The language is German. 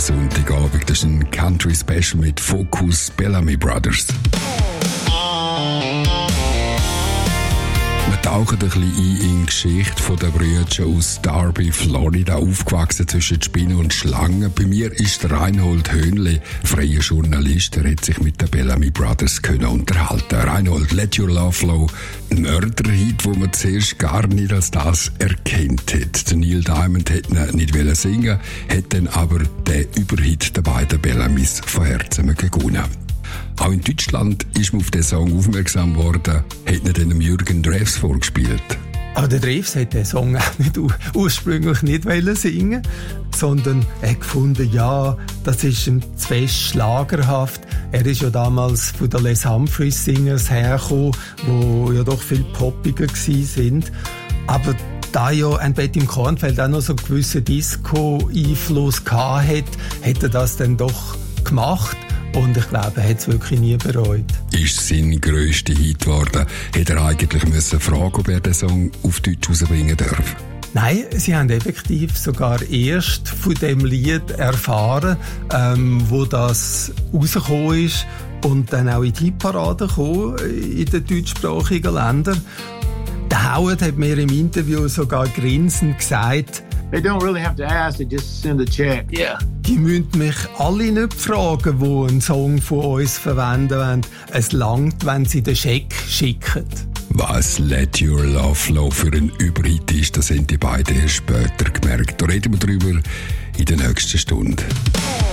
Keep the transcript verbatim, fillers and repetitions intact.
Sonntagabend. Das ist ein Country-Special mit Focus Bellamy Brothers. Wir tauchen ein bisschen ein in die Geschichte der Brüder aus Darby, Florida, aufgewachsen zwischen Spinnen und Schlangen. Bei mir ist der Reinhold Höhnle, freier Journalist. Er hat sich mit den Bellamy Brothers können unterhalten. Reinhold, Let Your Love Flow, ein Mörderhit, wo man zuerst gar nicht als das erkannt hat. Der Neil Diamond hätte ihn nicht singen, hat dann aber den Überhit der beiden Bellamys von Herzen gewonnen. Auch in Deutschland ist man auf den Song aufmerksam worden, hat ihn dann Jürgen Drews vorgespielt. Aber der Drews hat den Song auch nicht ursprünglich nicht singen, sondern er hat gefunden, ja, das ist ihm zu fest schlagerhaft. Er ist ja damals von den Les Humphreys Singers hergekommen, die ja doch viel poppiger sind. Aber da ja ein Bett im Kornfeld auch noch so einen gewissen Disco-Einfluss hatte, hat er das dann doch gemacht. Und ich glaube, er hat es wirklich nie bereut. Ist sein grösster Hit geworden? Hätte er eigentlich müssen fragen, ob er den Song auf Deutsch rausbringen darf? Nein, sie haben effektiv sogar erst von dem Lied erfahren, ähm, wo das rausgekommen ist und dann auch in die Hitparade gekommen in den deutschsprachigen Ländern. Der Howard hat mir im Interview sogar grinsend gesagt, they don't really have to ask, they just send a check. Yeah. Die müssen mich alle nicht fragen, die einen Song von uns verwenden wollen. Es langt, wenn sie den Scheck schicken. Was Let Your Love Flow für ein Überhit ist, das haben die beiden erst später gemerkt. Da reden wir drüber in der nächsten Stunde.